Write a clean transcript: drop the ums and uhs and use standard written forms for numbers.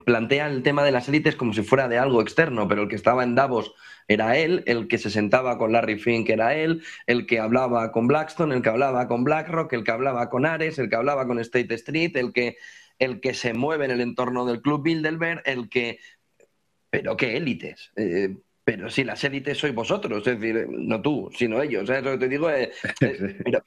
plantea el tema de las élites como si fuera de algo externo, pero el que estaba en Davos era él, el que se sentaba con Larry Fink era él, el que hablaba con Blackstone, el que hablaba con BlackRock, el que hablaba con Ares, el que hablaba con State Street, el que se mueve en el entorno del Club Bilderberg, el que... Pero qué élites. Pero si las élites sois vosotros, es decir, no tú, sino ellos. ¿Sabes lo que te digo? Sí.